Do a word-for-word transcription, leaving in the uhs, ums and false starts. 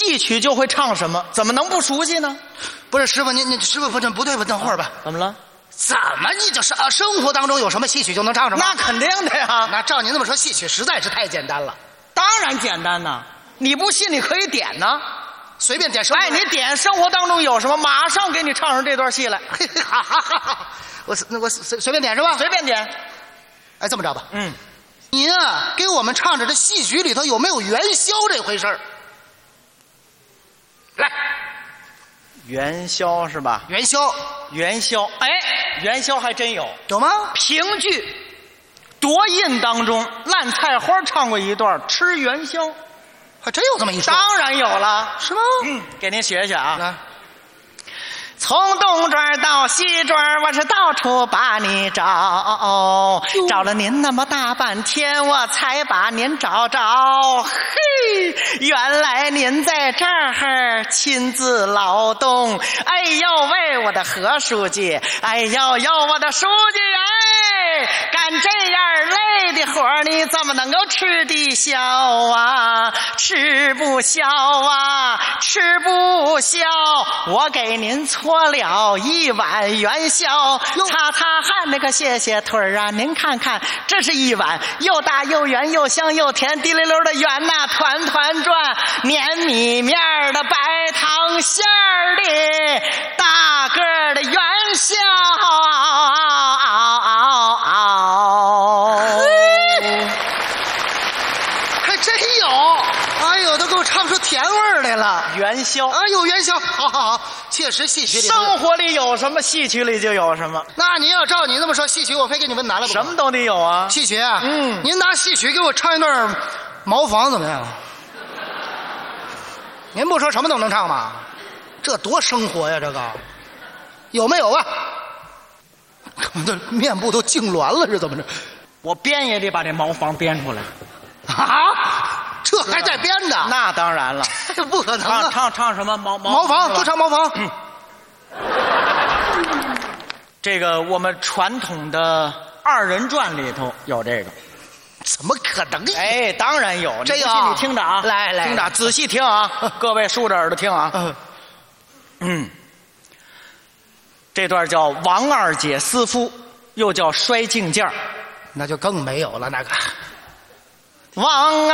戏曲就会唱什么，怎么能不熟悉呢？ 不是师傅，您您师傅不不对不，等会儿吧。 怎么了？ 怎么你就是啊？生活当中有什么戏曲就能唱什么？ 那肯定的呀。 那照您这么说，戏曲实在是太简单了。 当然简单呐，你不信你可以点呢， 随便点生活。 哎，你点生活当中有什么，马上给你唱上这段戏来。 哈哈哈哈！我那我随随便点是吧？ 随便点。 哎，这么着吧， 嗯， 您啊给我们唱着这戏曲里头有没有元宵这回事儿？来， 元宵是吧？ 元宵元宵，哎，元宵还真有。 有吗？ 评剧夺印当中，烂菜花唱过一段吃元宵， 还真有这么一说。 当然有了， 是吗？ 嗯，给您学学啊。 来， 从东庄到西庄，我是到处把你找，找了您那么大半天，我才把您找着。嘿，原来您在这儿亲自劳动。哎呦喂，我的何书记！哎呦呦，我的书记！哎，干这样累的活儿，你怎么能够吃得消啊？吃不消啊，吃不消！我给您搓了一碗元宵，擦擦汗那个谢谢腿儿啊！您看看，这是一碗又大又圆又香又甜，滴溜溜的圆呐、啊，团团转，绵米面的白糖馅儿的大个儿的元宵。 还真有！哎呦，都给我唱出甜味儿来了。 元宵， 哎呦，元宵，好好好，确实戏曲里生活里有什么，戏曲里就有什么。 那您要照你那么说，戏曲我非给你们难了不可。 什么都得有啊。 戏曲啊， 嗯， 您拿戏曲给我唱一段茅房怎么样？您不说什么都能唱吗？这多生活呀！这个有没有啊？我这面部都痉挛了，是怎么着？ 我编也得把这茅房编出来。 啊，这还带编的？ 那当然了， 这不可能啊！ 唱唱唱什么茅茅房，就唱茅房。 嗯，这个我们传统的二人转里头有这个。 怎么可能？ 哎，当然有。 这个你听着啊， 来来， 听着，仔细听啊，各位竖着耳朵听啊。 嗯嗯，这段叫王二姐思夫，又叫摔镜件， 那就更没有了那个王